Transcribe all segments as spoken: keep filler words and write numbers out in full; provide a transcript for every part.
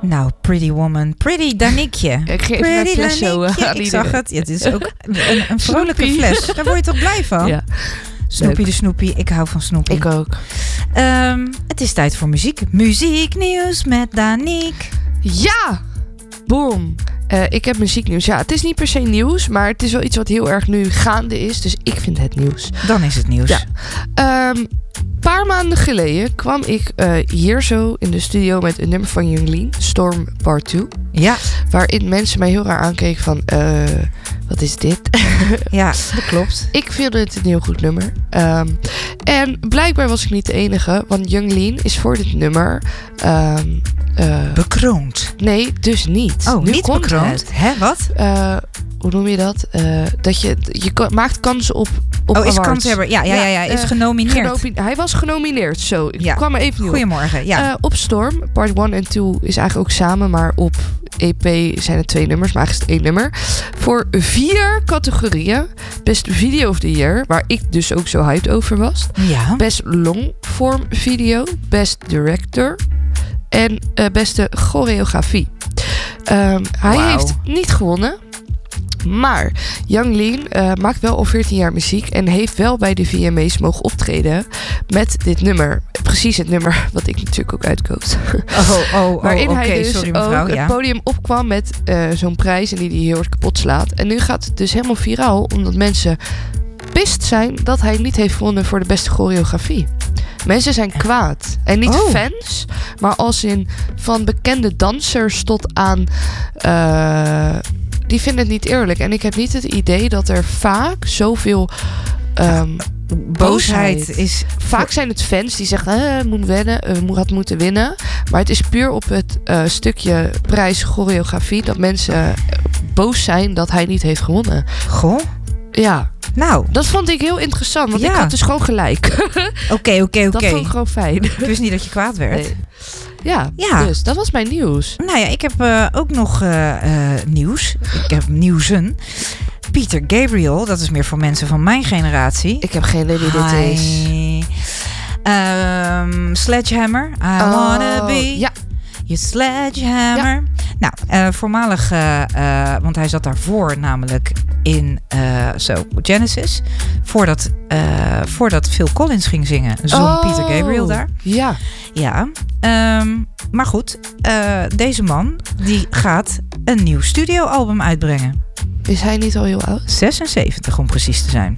Nou, Pretty Woman. Pretty Daniekje. Ik geef Pretty een fles zo. Daniekje. aan Ik iedereen. zag het. Ja, het is ook een, een vrolijke Snoepie. fles. Daar word je toch blij van? Ja. Snoepie Leuk. de Snoepie. Ik hou van Snoepie. Ik ook. Um, het is tijd voor muziek. Muzieknieuws met Daniek. Ja! Boom! Uh, ik heb muzieknieuws. Ja, het is niet per se nieuws, maar het is wel iets wat heel erg nu gaande is. Dus ik vind het nieuws. Dan is het nieuws. Ja. Um, Een paar maanden geleden kwam ik uh, hier zo in de studio met een nummer van Young Lean, Storm Part twee. Ja. Waarin mensen mij heel raar aankeken van, uh, wat is dit? Ja, dat klopt. Ik vind het een heel goed nummer. Um, en blijkbaar was ik niet de enige, want Young Lean is voor dit nummer... Um, uh, bekroond. Nee, dus niet. Oh, nu niet komt bekroond? Het. Hè, wat? Uh, hoe noem je dat? Uh, dat je, je kan, maakt kansen op, op Oh, is awards. kanshebber. Ja, ja, ja, ja, is uh, genomineerd. Genomi- hij was genomineerd, zo. Ik ja. kwam er even niet op. Goedemorgen, ja. Uh, op Storm, part één en twee is eigenlijk ook samen, maar op E P zijn het twee nummers, maar eigenlijk is het één nummer. Voor vier categorieën. Best Video of the Year, waar ik dus ook zo hyped over was. Ja. Best Long Form Video, Best Director en uh, beste choreografie. Um, hij wow. heeft niet gewonnen. Maar Young Lean uh, maakt wel al veertien jaar muziek en heeft wel bij de V M A's mogen optreden met dit nummer. Precies het nummer wat ik natuurlijk ook uitkoos. Oh, oh, oh, Waarin okay, hij dus sorry, mevrouw, ook ja. het podium opkwam met uh, zo'n prijs en die hij heel erg kapot slaat. En nu gaat het dus helemaal viraal omdat mensen pist zijn dat hij niet heeft gewonnen voor de beste choreografie. Mensen zijn kwaad. En niet oh. fans, maar als in van bekende dansers tot aan... Uh, die vinden het niet eerlijk. En ik heb niet het idee dat er vaak zoveel... Um, boosheid, boosheid is... Vaak zijn het fans die zeggen... Eh, moet winnen, uh, had moeten winnen. Maar het is puur op het uh, stukje prijs choreografie... dat mensen uh, boos zijn dat hij niet heeft gewonnen. Goh. Ja. Nou. Dat vond ik heel interessant. Want ja. ik had dus gewoon gelijk. Oké, oké, oké. Dat vond ik gewoon fijn. Ik wist niet dat je kwaad werd. Nee. Ja, ja, dus dat was mijn nieuws. Nou ja, ik heb uh, ook nog uh, uh, nieuws. Ik heb nieuwsen. Peter Gabriel, dat is meer voor mensen van mijn generatie. Ik heb geen idee wie dit Hi. is. Um, Sledgehammer. I oh, wanna be ja. your sledgehammer. Ja. Nou, uh, voormalig, uh, uh, want hij zat daarvoor namelijk in uh, so, Genesis. Voordat, uh, voordat Phil Collins ging zingen, zong oh, Peter Gabriel daar. Ja. Ja, um, maar goed, uh, deze man die gaat een nieuw studioalbum uitbrengen. Is hij niet al heel oud? zesenzeventig om precies te zijn.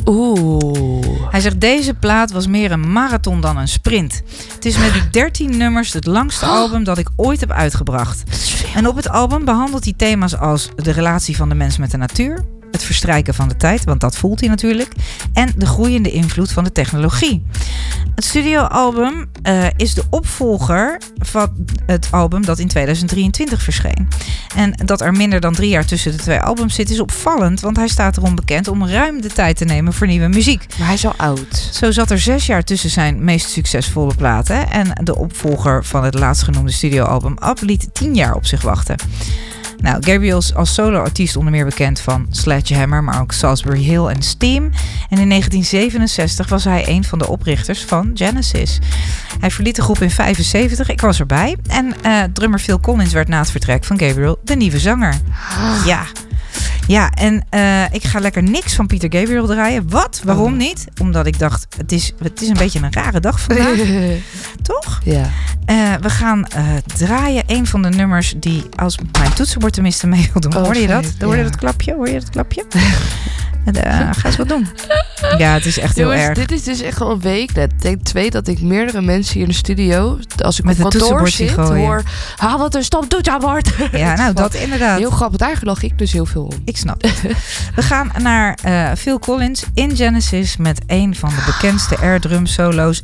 Oeh. Hij zegt, deze plaat was meer een marathon dan een sprint. Het is met dertien nummers het langste album dat ik ooit heb uitgebracht. En op het album behandelt hij thema's als de relatie van de mens met de natuur, het verstrijken van de tijd, want dat voelt hij natuurlijk, en de groeiende invloed van de technologie. Het studioalbum uh, is de opvolger van het album dat in tweeduizend drieëntwintig verscheen. En dat er minder dan drie jaar tussen de twee albums zit is opvallend, want hij staat erom bekend om ruim de tijd te nemen voor nieuwe muziek. Maar hij is al oud. Zo zat er zes jaar tussen zijn meest succesvolle platen en de opvolger van het laatstgenoemde studioalbum Up liet tien jaar op zich wachten. Nou, Gabriel is als solo-artiest onder meer bekend van Sledgehammer, maar ook Salisbury Hill en Steam. En in negentien zevenenzestig was hij een van de oprichters van Genesis. Hij verliet de groep in vijfenzeventig, ik was erbij. En uh, drummer Phil Collins werd na het vertrek van Gabriel de nieuwe zanger. Ah. Ja. Ja, en uh, ik ga lekker niks van Peter Gabriel draaien. Wat? Waarom oh. niet? Omdat ik dacht, het is, het is een beetje een rare dag vandaag. Toch? Ja. Uh, we gaan uh, draaien een van de nummers die, als mijn toetsenbord tenminste mee wil doen. Oh, hoorde je dat? Ja. Hoorde je dat klapje? Hoor je dat klapje? Uh, ga eens wat doen. Ja, het is echt heel Jongens, erg. Dit is dus echt al een week. Ik denk twee dat ik meerdere mensen hier in de studio, als ik met op kantoor zit, gooien. hoor, haal wat een stop toetsenbord. Ja, nou dat inderdaad. Heel grappig. Daar lag ik dus heel veel om. Ik snap het. We gaan naar uh, Phil Collins in Genesis met een van de bekendste air drum solo's